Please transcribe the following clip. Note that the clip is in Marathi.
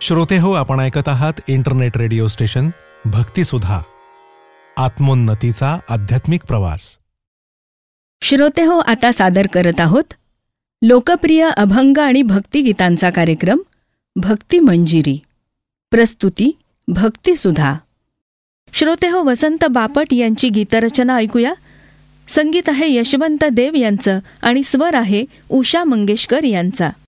श्रोते हो, आपण ऐकत आहात इंटरनेट रेडिओ स्टेशन भक्तिसुधा, आत्मोन्नतीचा आध्यात्मिक प्रवास. श्रोते हो, आता सादर करत आहोत लोकप्रिय अभंग आणि भक्तिगीतांचा कार्यक्रम भक्ती मंजिरी. प्रस्तुती भक्तिसुधा. श्रोते हो, वसंत बापट यांची गीतरचना ऐकूया. संगीत आहे यशवंत देव यांचं आणि स्वर आहे उषा मंगेशकर यांचा.